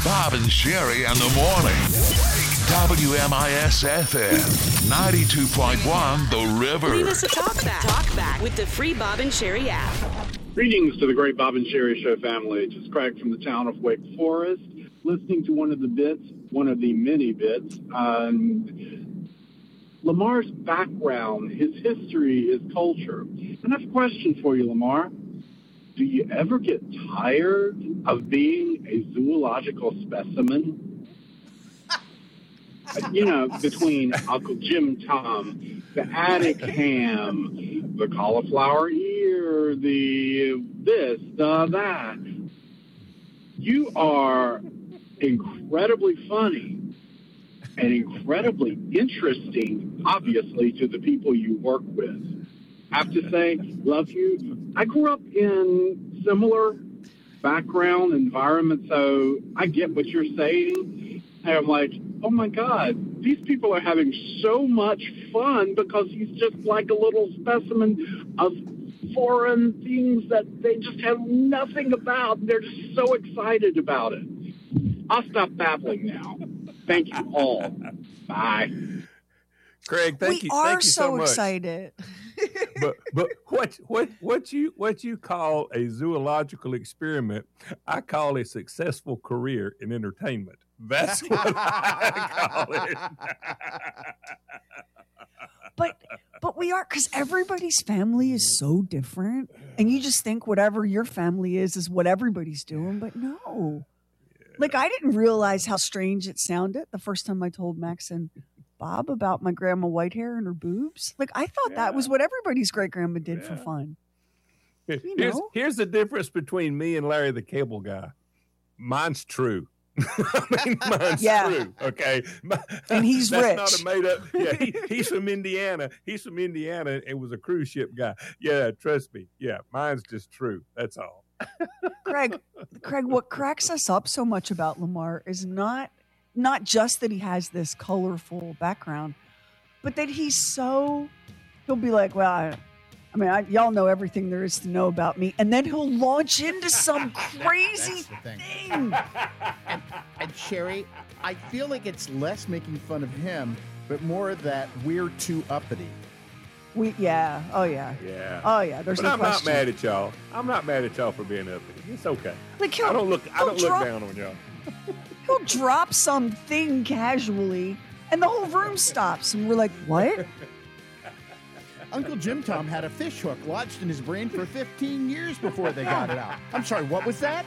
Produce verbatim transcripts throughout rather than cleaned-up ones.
Bob and Sherry in the morning. W M I S F M ninety-two point one The River. Leave us a talk back. Talk back with the free Bob and Sherry app. Greetings to the great Bob and Sherry Show family. Just Craig from the town of Wake Forest, listening to one of the bits, one of the many bits. Um, Lamar's background, his history, his culture. And I have a question for you, Lamar. Do you ever get tired of being a zoological specimen? You know, between Uncle Jim Tom, the attic ham, the cauliflower ear, the this, the that. You are incredibly funny and incredibly interesting, obviously, to the people you work with. I have to say, love you. I grew up in similar background environment, so I get what you're saying. And I'm like, oh my God, these people are having so much fun because he's just like a little specimen of foreign things that they just have nothing about. They're just so excited about it. I'll stop babbling now. Thank you all. Bye. Craig, thank we you. are Thank you so, so much. excited. but but what what what you what you call a zoological experiment, I call a successful career in entertainment. That's what I call it. But but we are, because everybody's family is so different, and you just think whatever your family is is what everybody's doing. But no, yeah. Like I didn't realize how strange it sounded the first time I told Max and Bob about my grandma Whitehair and her boobs. Like I thought yeah. that was what everybody's great grandma did yeah. for fun. You here's know? here's the difference between me and Larry the Cable Guy. Mine's true. I mean, mine's yeah. true. Okay, My, and he's that's rich. Not a made up. Yeah, he, he's from Indiana. He's from Indiana and was a cruise ship guy. Yeah, trust me. Yeah, mine's just true. That's all. Craig, Craig, what cracks us up so much about Lamar is not not just that he has this colorful background, but that he's so. He'll be like, well. I, I mean, I, y'all know everything there is to know about me. And then he'll launch into some crazy thing. thing. And, and Sherry, I feel like it's less making fun of him, but more that we're too uppity. We Yeah. Oh, yeah. Yeah. Oh, yeah. There's but no I'm question. not mad at y'all. I'm not mad at y'all for being uppity. It's okay. Like I don't look, I don't drop, look down on y'all. He'll drop something casually, and the whole room stops. And we're like, what? Uncle Jim Tom had a fish hook lodged in his brain for fifteen years before they got it out. I'm sorry, what was that?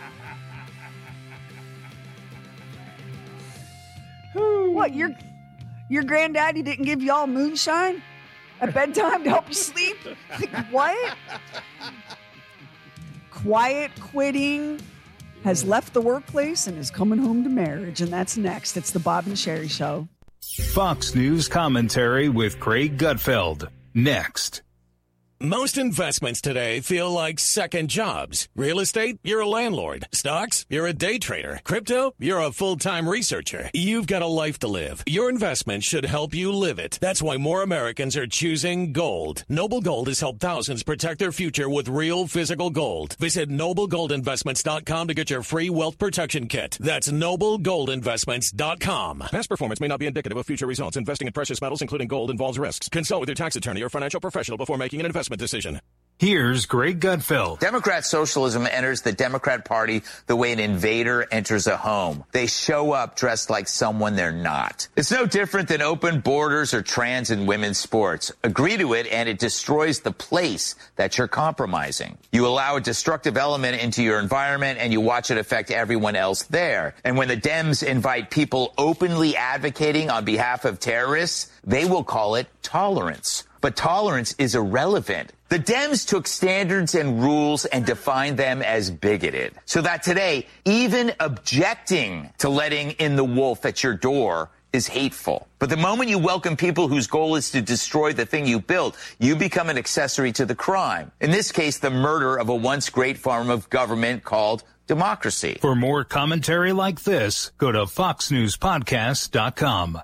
What, your your granddaddy didn't give y'all moonshine at bedtime to help you sleep? Like, what? Quiet quitting has left the workplace and is coming home to marriage, and that's next. It's the Bob and Sherry Show. Fox News commentary with Craig Gutfeld. Next. Most investments today feel like second jobs. Real estate, you're a landlord. Stocks, you're a day trader. Crypto, you're a full-time researcher. You've got a life to live. Your investment should help you live it. That's why more Americans are choosing gold. Noble Gold has helped thousands protect their future with real physical gold. Visit noble gold investments dot com to get your free wealth protection kit. That's noble gold investments dot com. Past performance may not be indicative of future results. Investing in precious metals, including gold, involves risks. Consult with your tax attorney or financial professional before making an investment decision. Here's Greg Gutfeld. Democrat socialism enters the Democrat Party the way an invader enters a home. They show up dressed like someone they're not. It's no different than open borders or trans and women's sports. Agree to it and it destroys the place that you're compromising. You allow a destructive element into your environment and you watch it affect everyone else there. And when the Dems invite people openly advocating on behalf of terrorists, they will call it tolerance. But tolerance is irrelevant. The Dems took standards and rules and defined them as bigoted. So that today, even objecting to letting in the wolf at your door is hateful. But the moment you welcome people whose goal is to destroy the thing you built, you become an accessory to the crime. In this case, the murder of a once great form of government called democracy. For more commentary like this, go to fox news podcast dot com.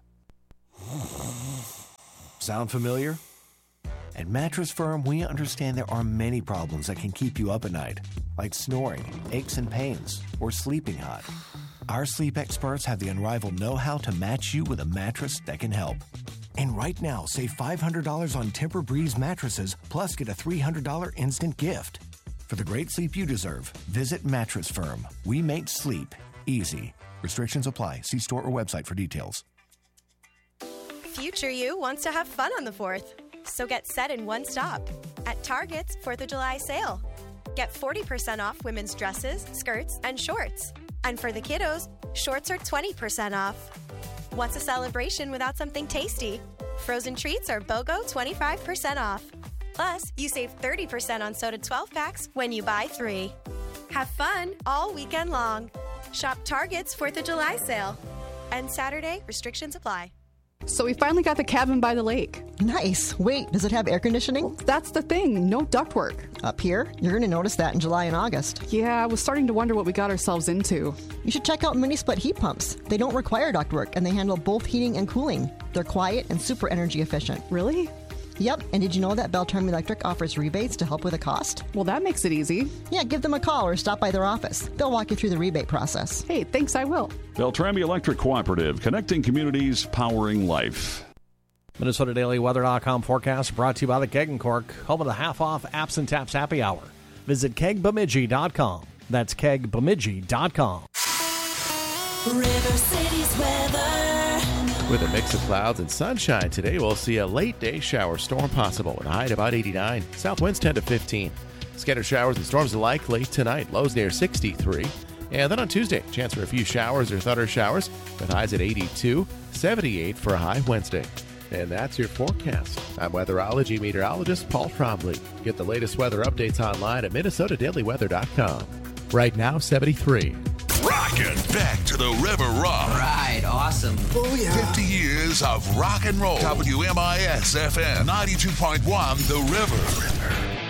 Sound familiar? At Mattress Firm, we understand there are many problems that can keep you up at night, like snoring, aches and pains, or sleeping hot. Our sleep experts have the unrivaled know-how to match you with a mattress that can help. And right now, save five hundred dollars on Tempur-Breeze mattresses, plus get a three hundred dollars instant gift. For the great sleep you deserve, visit Mattress Firm. We make sleep easy. Restrictions apply. See store or website for details. Future you wants to have fun on the fourth, so get set in one stop at Target's fourth of July sale. Get forty percent off women's dresses, skirts, and shorts. And for the kiddos, shorts are twenty percent off. What's a celebration without something tasty? Frozen treats are BOGO twenty-five percent off. Plus, you save thirty percent on soda twelve packs when you buy three. Have fun all weekend long. Shop Target's fourth of July sale. And Saturday, restrictions apply. So we finally got the cabin by the lake. Nice. Wait, does it have air conditioning? Well, that's the thing. No ductwork. Up here? You're going to notice that in July and August. Yeah, I was starting to wonder what we got ourselves into. You should check out mini split heat pumps. They don't require ductwork, and they handle both heating and cooling. They're quiet and super energy efficient. Really? Yep, and did you know that Beltran Electric offers rebates to help with the cost? Well, that makes it easy. Yeah, give them a call or stop by their office. They'll walk you through the rebate process. Hey, thanks, I will. Beltrami Electric Cooperative, connecting communities, powering life. Minnesota Daily Weather dot com forecast brought to you by the Keg and Cork, home of the half-off Apps and Taps Happy Hour. Visit keg bemidji dot com. That's keg bemidji dot com. River City's weather. With a mix of clouds and sunshine today, we'll see a late day shower storm possible with a high at about eighty-nine. South winds ten to fifteen. Scattered showers and storms are likely tonight, lows near sixty-three. And then on Tuesday, chance for a few showers or thunder showers with highs at eighty-two, seventy-eight for a high Wednesday. And that's your forecast. I'm weatherology meteorologist Paul Trombley. Get the latest weather updates online at Minnesota Daily Weather dot com. Right now, seventy-three. Rockin' back to the River Rock. Right, awesome. Oh, yeah. fifty years of rock and roll. W M I S F M ninety-two point one, The River.